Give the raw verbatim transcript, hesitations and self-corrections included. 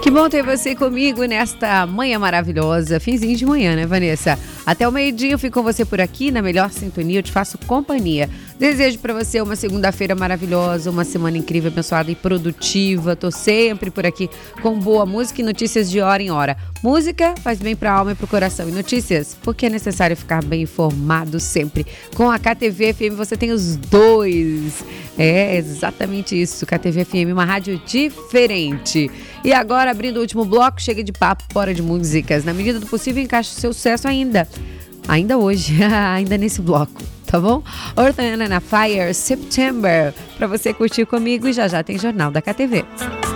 Que bom ter você comigo nesta manhã maravilhosa, finzinho de manhã, né, Vanessa? Até o meio-dia eu fico com você por aqui, na melhor sintonia, eu te faço companhia. Desejo para você uma segunda-feira maravilhosa, uma semana incrível, abençoada e produtiva. Tô sempre por aqui com boa música e notícias de hora em hora. Música faz bem para a alma e para o coração. E notícias, porque é necessário ficar bem informado sempre. Com a K T V F M você tem os dois. É exatamente isso, K T V F M, uma rádio diferente. E agora, abrindo o último bloco, chega de papo, fora de músicas. Na medida do possível, encaixe o seu sucesso ainda. Ainda hoje, ainda nesse bloco, tá bom? Earth and Fire, September, pra você curtir comigo e já já tem Jornal da K T V.